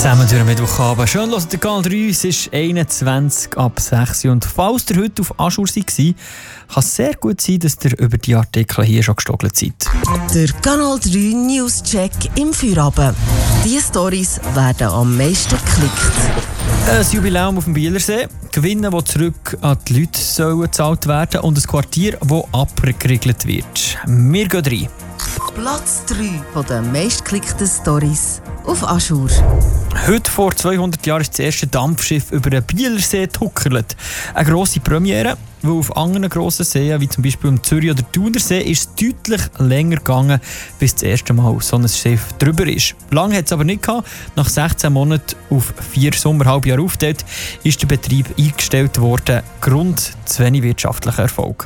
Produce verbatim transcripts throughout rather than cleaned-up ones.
Zusammen durch den Mittwochabend. Schön, hört der Kanal drei. Es ist einundzwanzig ab sechs Uhr. Und falls ihr heute auf Aschur war, kann es sehr gut sein, dass ihr über die Artikel hier schon gestockelt seid. Der Kanal drei News-Check im Feierabend. Diese Storys werden am meisten geklickt. Ein Jubiläum auf dem Bielersee, Gewinne, die zurück an die Leute sollen gezahlt werden und ein Quartier, das abgeriegelt wird. Wir gehen rein. Platz drei der meistgeklickten Storys auf Aschur. Heute vor zweihundert Jahren ist das erste Dampfschiff über den Bielersee getuckert. Eine grosse Premiere, weil auf anderen grossen Seen, wie zum Beispiel im Zürich- oder Thunersee, ist es deutlich länger gegangen, bis das erste Mal so ein Schiff drüber ist. Lange hat es aber nicht gehabt. Nach sechzehn Monaten auf vier Sommerhalbjahre aufgeteilt, ist der Betrieb eingestellt worden. Grund zu wenig wirtschaftlicher Erfolg.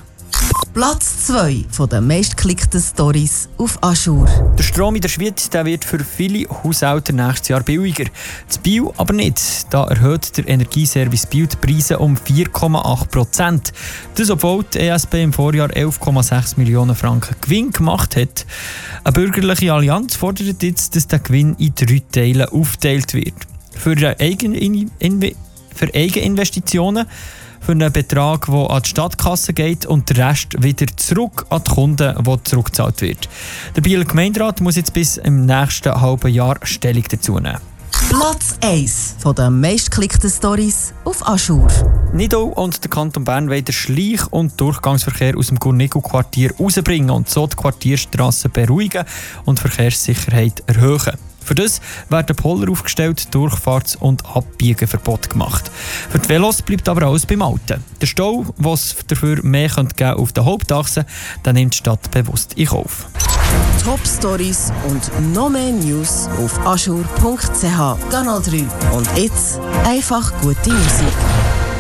Platz zwei der meistgeklickten Storys auf Aschur. Der Strom in der Schweiz der wird für viele Haushalte nächstes Jahr billiger. Das Bio aber nicht. Da erhöht der Energieservice Bio die Preise um vier Komma acht Prozent. Das, obwohl die E S B im Vorjahr elf Komma sechs Millionen Franken Gewinn gemacht hat. Eine bürgerliche Allianz fordert jetzt, dass der Gewinn in drei Teile aufgeteilt wird. Für, Eigen für Eigeninvestitionen, für einen Betrag, der an die Stadtkasse geht und der Rest wieder zurück an die Kunden, wo zurückgezahlt wird. Der Bieler Gemeinderat muss jetzt bis im nächsten halben Jahr Stellung dazu nehmen. Platz eins der meistgeklickten Storys auf Aschur. Nidau und der Kanton Bern wollen den Schleich- und Durchgangsverkehr aus dem Gurnigo-Quartier rausbringen und so die Quartierstrassen beruhigen und die Verkehrssicherheit erhöhen. Für das werden Poller aufgestellt, Durchfahrts- und Abbiegeverbot gemacht. Für die Velos bleibt aber alles beim Alten. Der Stau, was dafür mehr geben könnte auf der Hauptachse, den nimmt die Stadt bewusst in Kauf. Top-Stories und noch mehr News auf aschur punkt c h. Kanal drei. Und jetzt einfach gute Musik.